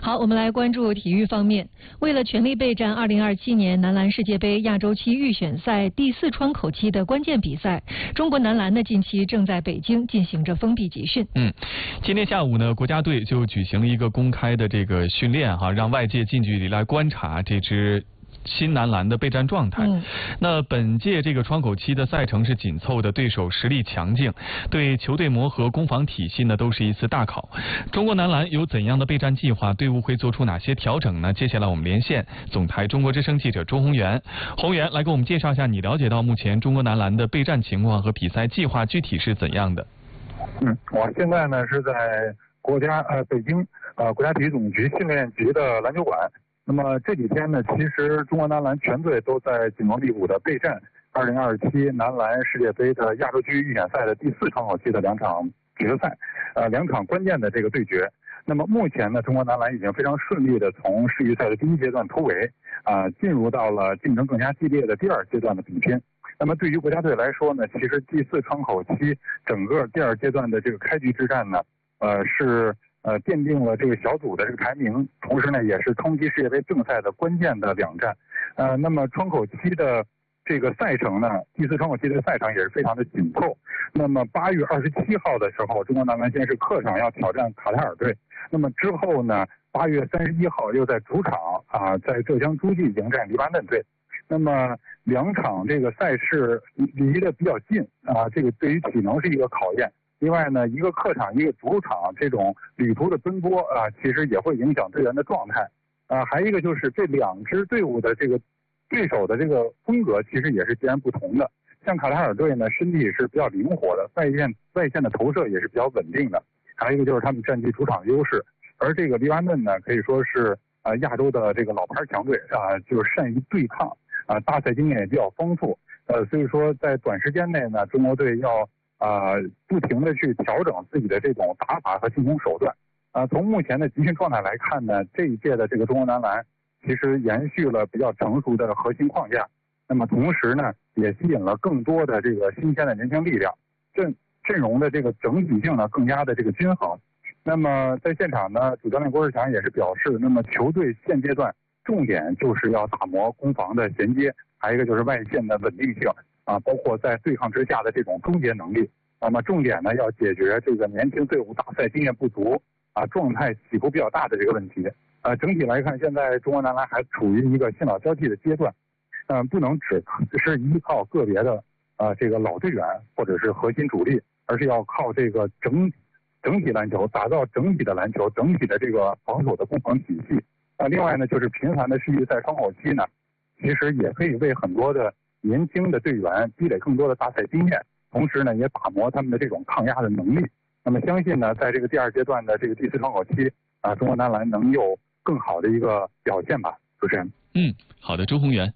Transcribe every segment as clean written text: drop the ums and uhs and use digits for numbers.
好，我们来关注体育方面。为了全力备战2027年男篮世界杯亚洲区预选赛第4窗口期的关键比赛，中国男篮呢近期正在北京进行着封闭集训。 今天下午呢，国家队就举行了一个公开的这个训练让外界近距离来观察这支新男篮的备战状态。那本届这个窗口期的赛程是紧凑的，对手实力强劲，对球队磨合、攻防体系呢都是一次大考。中国男篮有怎样的备战计划？队伍会做出哪些调整呢？接下来我们连线总台中国之声记者周宏源。宏源来给我们介绍一下，你了解到目前中国男篮的备战情况和比赛计划具体是怎样的？ 我现在呢是在北京国家体育总局训练局的篮球馆。那么这几天呢，其实中国男篮全队都在紧锣密鼓的备战2027男篮世界杯的亚洲区预选赛的第4窗口期的2场决赛，2场关键的这个对决。那么目前呢，中国男篮已经非常顺利的从世预赛的第1阶段突围，进入到了竞争更加激烈的第2阶段的比拼。那么对于国家队来说呢，其实第4窗口期整个第2阶段的这个开局之战呢，是奠定了这个小组的这个排名，同时呢也是冲击世界杯正赛的关键的2战。那么窗口期的这个赛程呢，第4窗口期的赛程也是非常的紧凑。那么8月27号的时候，中国男篮先是客场要挑战卡塔尔队，那么之后呢8月31号又在主场在浙江诸暨迎战黎巴嫩队。那么2场这个赛事离得比较近这个对于体能是一个考验。另外呢，一个客场一个主场，这种旅途的奔波其实也会影响队员的状态。还有一个就是这2支队伍的这个对手的这个风格其实也是截然不同的。像卡塔尔队呢，身体是比较灵活的，外线的投射也是比较稳定的。还有一个就是他们占据主场优势。而这个黎巴嫩呢，可以说是亚洲的这个老牌强队就是善于对抗大赛经验也比较丰富。所以说在短时间内呢，中国队要不停的去调整自己的这种打法和进攻手段。从目前的集训状态来看呢，这一届的这个中国男篮其实延续了比较成熟的核心框架，那么同时呢也吸引了更多的这个新鲜的年轻力量，阵容的这个整体性呢更加的这个均衡。那么在现场呢，主教练郭士强也是表示，那么球队现阶段重点就是要打磨攻防的衔接，还有一个就是外线的稳定性包括在对抗之下的这种终结能力。那么重点呢要解决这个年轻队伍大赛经验不足状态起伏比较大的这个问题。整体来看，现在中国男篮还处于一个新老交替的阶段，不能只是依靠个别的这个老队员或者是核心主力，而是要靠这个整体篮球，打造整体的篮球，整体的这个防守的攻防体系。另外呢，就是频繁的世预赛窗口期呢，其实也可以为很多的年轻的队员积累更多的大赛经验，同时呢也打磨他们的这种抗压的能力。那么相信呢，在这个第2阶段的这个第4窗口期中国男篮能有更好的一个表现吧。主持人。 好的，周宏源。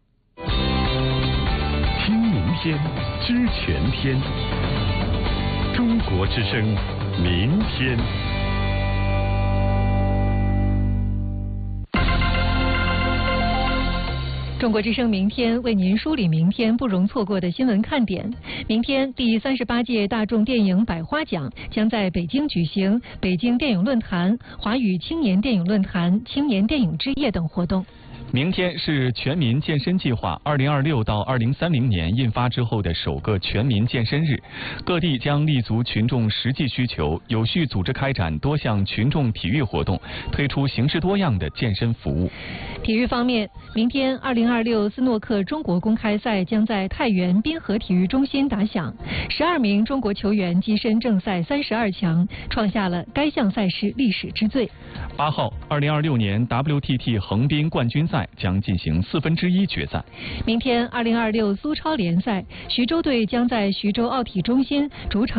听明天，知全天。中国之声，明天。 中国之声明天为您梳理明天不容错过的新闻看点。明天第38届大众电影百花奖将在北京举行北京电影论坛、华语青年电影论坛、青年电影之夜等活动。 明天是全民健身计划2026到2030年印发之后的首个全民健身日，各地将立足群众实际需求，有序组织开展多项群众体育活动，推出形式多样的健身服务。 体育方面，明天2026斯诺克中国公开赛将在太原滨河体育中心打响，12名中国球员跻身正赛32强，创下了该项赛事历史之最。 8号，2026年 WTT 横滨冠军赛将进行1/4决赛。 明天2026苏超联赛，徐州队将在徐州奥体中心主场